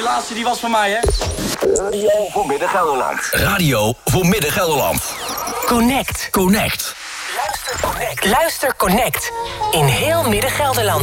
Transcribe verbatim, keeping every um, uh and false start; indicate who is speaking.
Speaker 1: laatste die was van mij, hè?
Speaker 2: Radio voor Midden-Gelderland.
Speaker 3: Radio voor Midden-Gelderland.
Speaker 4: Connect.
Speaker 3: Connect.
Speaker 4: Luister Connect. Luister Connect. In heel Midden-Gelderland.